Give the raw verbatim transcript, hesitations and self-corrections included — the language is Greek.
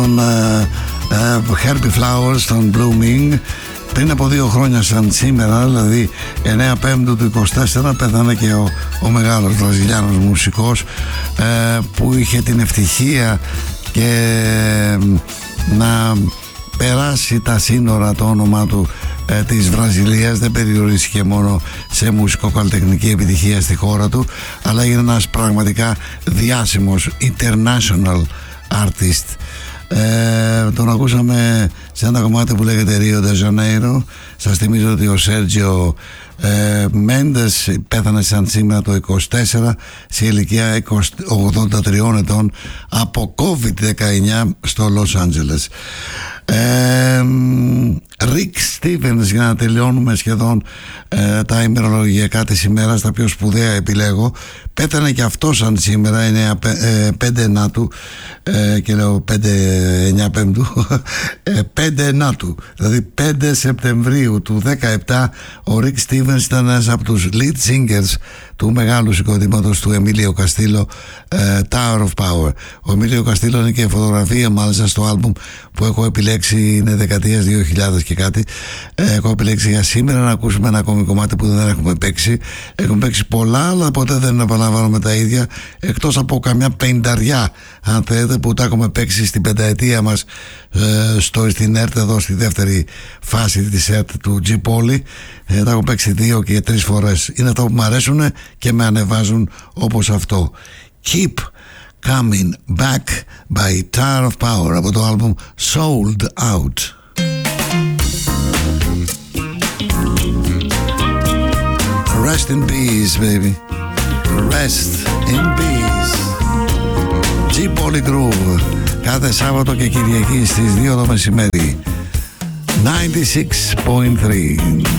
τον uh, uh, Herbie Flowers, τον Blooming. Πριν από δύο χρόνια σαν σήμερα, δηλαδή εννέα Πέμπτου του είκοσι τέσσερα, πέθανε και ο, ο μεγάλος βραζιλιάνος μουσικός ε, που είχε την ευτυχία και ε, να περάσει τα σύνορα το όνομα του ε, της Βραζιλίας. Δεν περιορίστηκε μόνο σε μουσικοκαλλιτεχνική επιτυχία στη χώρα του, αλλά είναι ένας πραγματικά διάσημος international artist. Ε, τον ακούσαμε σε ένα κομμάτι που λέγεται Rio de Janeiro. Σας θυμίζω ότι ο Σέρτζιο ε, Μέντες πέθανε σαν σήμερα το είκοσι τέσσερα σε ηλικία ογδόντα τριών ετών από κόβιντ δεκαεννιά στο Λος Άντζελες. ε, Rick Stevens, για να τελειώνουμε σχεδόν ε, τα ημερολογιακά της ημέρας, τα πιο σπουδαία επιλέγω. Πέθανε και αυτό σαν σήμερα πέντε ενάτου, ε, και λέω πέντε εννιά Πέμπτου, πέντε ενάτου, δηλαδή πέντε Σεπτεμβρίου του δεκαεπτά. Ο Rick Stevens ήταν ένας από τους lead singers του μεγάλου συγκροτήματος του Εμίλιο Καστίλο, ε, Tower of Power. Ο Εμίλιο Καστίλο είναι και φωτογραφία μάλιστα στο άλμπουμ που έχω επιλέξει, είναι δεκαετίας δύο χιλιάδες και κάτι. ε, έχω επιλέξει για σήμερα να ακούσουμε ένα ακόμη κομμάτι που δεν έχουμε παίξει. Έχουμε παίξει πολλά, αλλά ποτέ δεν επαναλαμβάνουμε τα ίδια, εκτός από καμιά πενταριά αν θέλετε που τα έχουμε παίξει στην πενταετία μας ε, στο, στην ΕΡΤ, εδώ στη δεύτερη φάση της ΕΡΤ του G-Poly. ε, τα έχω παίξει δύο και τρεις φορές. Είναι αυτά που μου αρέσουν και με ανεβάζουν, όπως αυτό. Keep Coming Back by Tower of Power από το άλμπουμ Sold Out. Rest in peace, baby. Rest in peace. G-Poly Groove κάθε Σάββατο και Κυριακή στις δύο το μεσημέρι. ενενήντα έξι κόμμα τρία.